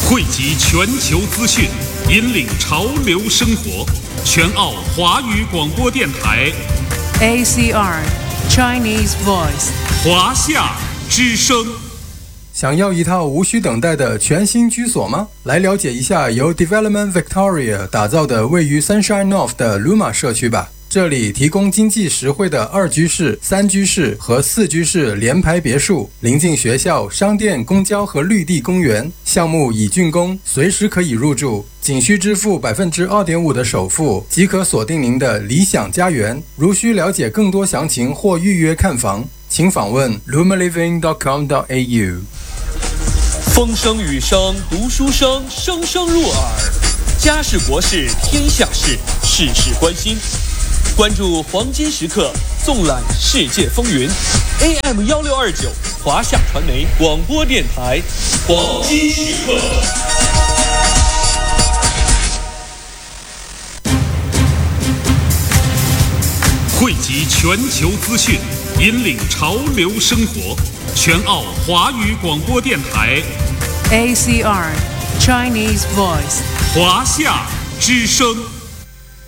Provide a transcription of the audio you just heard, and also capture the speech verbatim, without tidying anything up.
汇集全球资讯，引领潮流生活。全澳华语广播电台 A C R Chinese Voice 华夏之声。 想要一套无需等待的全新居所吗？来了解一下由 Development Victoria 打造的位于 Sunshine North 的 Luma 社区吧。这里提供经济实惠的二居室、三居室和四居室联排别墅，临近学校、商店、公交和绿地公园。项目已竣工，随时可以入住，仅需支付 百分之二点五 的首付，即可锁定您的理想家园。如需了解更多详情或预约看房，请访问 luma living dot com dot a u。 风声雨声读书声，声声入耳。家事国事天下事，事事关心。关注黄金时刻，纵览世界风云。A M 一六二九，华夏传媒广播电台，黄金时刻。 汇集全球资讯，引领潮流生活。全澳华语广播电台 A C R Chinese Voice 华夏之声。